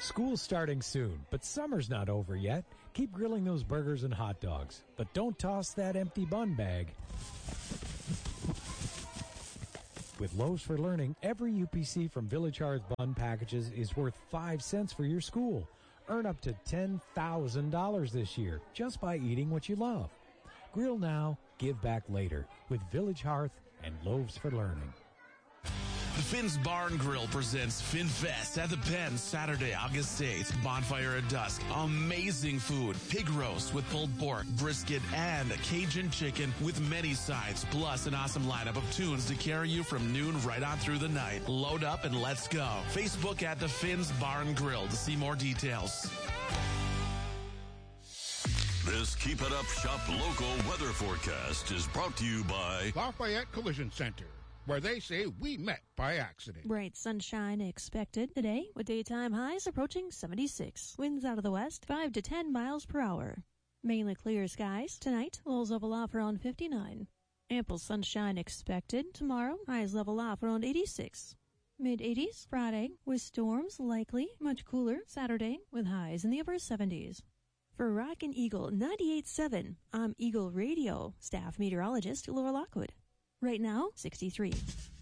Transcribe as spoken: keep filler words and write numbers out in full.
School's starting soon, but summer's not over yet. Keep grilling those burgers and hot dogs, but don't toss that empty bun bag. With Loaves for Learning, every U P C from Village Hearth bun packages is worth five cents for your school. Earn up to ten thousand dollars this year just by eating what you love. Grill now, give back later with Village Hearth and Loaves for Learning. The Finn's Bar and Grill presents FinFest at the Pen Saturday, August eighth. Bonfire at dusk. Amazing food. Pig roast with pulled pork, brisket, and Cajun chicken with many sides. Plus an awesome lineup of tunes to carry you from noon right on through the night. Load up and let's go. Facebook at the Finn's Bar and Grill to see more details. This Keep It Up Shop local weather forecast is brought to you by Lafayette Collision Center, where they say we met by accident. Bright sunshine expected today, with daytime highs approaching seventy-six. Winds out of the west, five to ten miles per hour. Mainly clear skies. Tonight, lows level off around fifty-nine. Ample sunshine expected. Tomorrow, highs level off around eighty-six. mid-eighties Friday, with storms likely. Much cooler Saturday, with highs in the upper seventies. For Rockin' Eagle ninety-eight point seven, I'm Eagle Radio staff meteorologist Laura Lockwood. Right now, sixty-three.